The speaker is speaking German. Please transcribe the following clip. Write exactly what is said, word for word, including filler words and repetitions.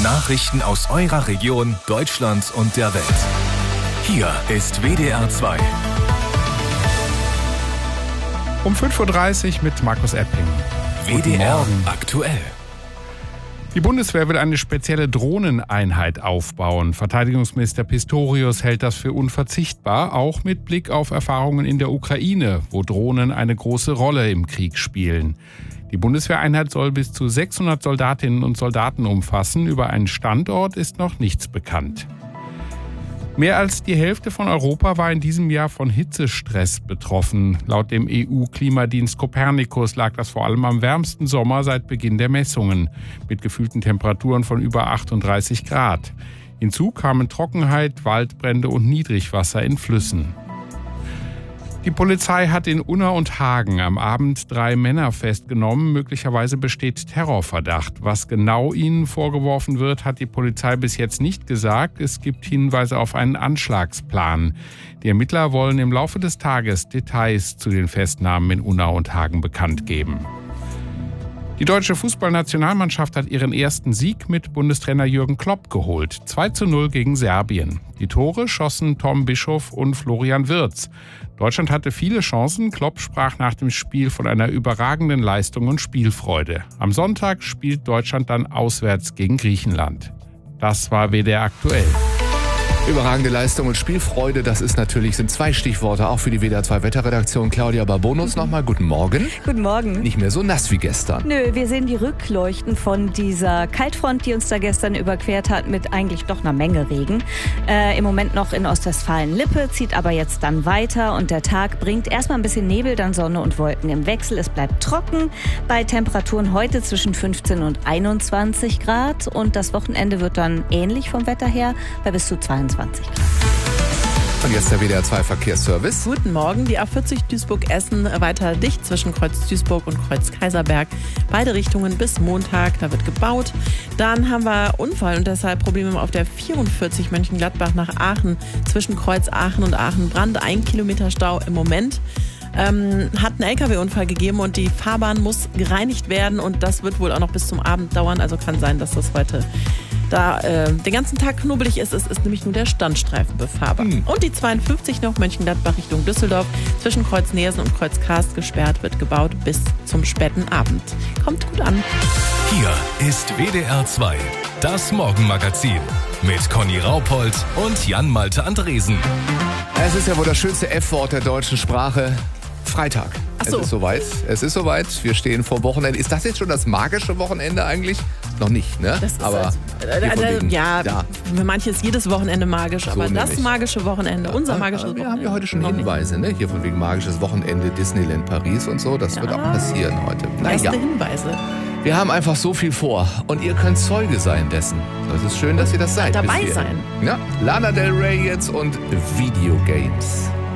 Nachrichten aus eurer Region, Deutschland und der Welt. Hier ist W D R zwei. Um fünf Uhr dreißig mit Markus Epping. W D R aktuell. Die Bundeswehr will eine spezielle Drohneneinheit aufbauen. Verteidigungsminister Pistorius hält das für unverzichtbar, auch mit Blick auf Erfahrungen in der Ukraine, wo Drohnen eine große Rolle im Krieg spielen. Die Bundeswehreinheit soll bis zu sechshundert Soldatinnen und Soldaten umfassen. Über einen Standort ist noch nichts bekannt. Mehr als die Hälfte von Europa war in diesem Jahr von Hitzestress betroffen. Laut dem E U-Klimadienst Copernicus lag das vor allem am wärmsten Sommer seit Beginn der Messungen, mit gefühlten Temperaturen von über achtunddreißig Grad. Hinzu kamen Trockenheit, Waldbrände und Niedrigwasser in Flüssen. Die Polizei hat in Unna und Hagen am Abend drei Männer festgenommen. Möglicherweise besteht Terrorverdacht. Was genau ihnen vorgeworfen wird, hat die Polizei bis jetzt nicht gesagt. Es gibt Hinweise auf einen Anschlagsplan. Die Ermittler wollen im Laufe des Tages Details zu den Festnahmen in Unna und Hagen bekannt geben. Die deutsche Fußballnationalmannschaft hat ihren ersten Sieg mit Bundestrainer Jürgen Klopp geholt. zwei zu null gegen Serbien. Die Tore schossen Tom Bischoff und Florian Wirtz. Deutschland hatte viele Chancen. Klopp sprach nach dem Spiel von einer überragenden Leistung und Spielfreude. Am Sonntag spielt Deutschland dann auswärts gegen Griechenland. Das war W D R aktuell. Überragende Leistung und Spielfreude, das ist natürlich, sind zwei Stichworte, auch für die W D R zwei Wetterredaktion. Claudia Barbonus nochmal, guten Morgen. Guten Morgen. Nicht mehr so nass wie gestern. Nö, wir sehen die Rückleuchten von dieser Kaltfront, die uns da gestern überquert hat, mit eigentlich doch einer Menge Regen. Äh, Im Moment noch in Ostwestfalen-Lippe, zieht aber jetzt dann weiter und der Tag bringt erstmal ein bisschen Nebel, dann Sonne und Wolken im Wechsel. Es bleibt trocken bei Temperaturen heute zwischen fünfzehn und einundzwanzig Grad und das Wochenende wird dann ähnlich vom Wetter her bei bis zu zweiundzwanzig Grad. Und jetzt der W D R zwei Verkehrsservice. Guten Morgen, die A vierzig Duisburg-Essen weiter dicht zwischen Kreuz Duisburg und Kreuz Kaiserberg. Beide Richtungen bis Montag, da wird gebaut. Dann haben wir Unfall und deshalb Probleme auf der vierundvierzig Mönchengladbach nach Aachen zwischen Kreuz Aachen und Aachen-Brand. Ein Kilometer Stau im Moment. Ähm, hat einen L K W-Unfall gegeben und die Fahrbahn muss gereinigt werden und das wird wohl auch noch bis zum Abend dauern. Also kann sein, dass das heute da äh, den ganzen Tag knubbelig ist. Es ist nämlich nur der Standstreifen befahrbar. Hm. Und die zweiundfünfzig noch Mönchengladbach Richtung Düsseldorf zwischen Kreuz Neersen und Kreuz Karst gesperrt, wird gebaut bis zum späten Abend. Kommt gut an. Hier ist W D R zwei, das Morgenmagazin mit Conny Raupold und Jan-Malte Andresen. Es ist ja wohl das schönste F-Wort der deutschen Sprache. Freitag. Ach so. Es ist soweit. Es ist soweit. Wir stehen vor Wochenende. Ist das jetzt schon das magische Wochenende eigentlich? Noch nicht, ne? Das ist aber also, äh, äh, ja, ja, für manche ist jedes Wochenende magisch, aber so das magische Wochenende, unser magisches wir Wochenende. Wir haben ja heute schon Hinweise, ne? Hier von wegen magisches Wochenende, Disneyland Paris und so. Das ja. wird auch passieren heute. Erste Naja. Hinweise. Wir haben einfach so viel vor und ihr könnt Zeuge sein dessen. Das ist schön, dass ihr das seid. Dabei bis hierhin. sein. Ja, Lana Del Rey jetzt und Videogames.